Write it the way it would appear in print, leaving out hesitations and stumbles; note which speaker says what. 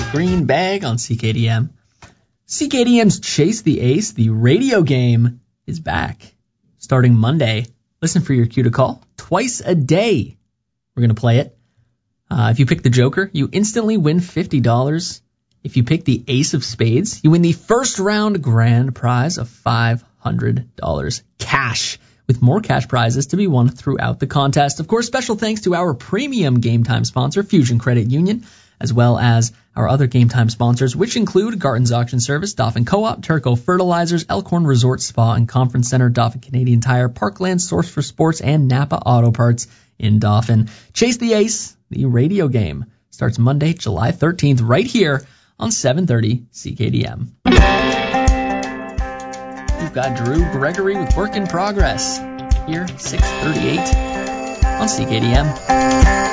Speaker 1: Green Bag on CKDM. CKDM's Chase the Ace, the radio game, is back. Starting Monday, listen for your cue to call. Twice a day, we're going to play it. If you pick the Joker, you instantly win $50. If you pick the Ace of Spades, you win the first round grand prize of $500 cash, with more cash prizes to be won throughout the contest. Of course, special thanks to our premium Game Time sponsor, Fusion Credit Union, as well as our other Game Time sponsors, which include Garton's Auction Service, Dauphin Co-op, Turco Fertilizers, Elkhorn Resort Spa and Conference Center, Dauphin Canadian Tire, Parkland Source for Sports, and Napa Auto Parts in Dauphin. Chase the Ace, the radio game, starts Monday, July 13th, right here on 730 CKDM. You've got Drew Gregory with Work in Progress here, 638 on CKDM.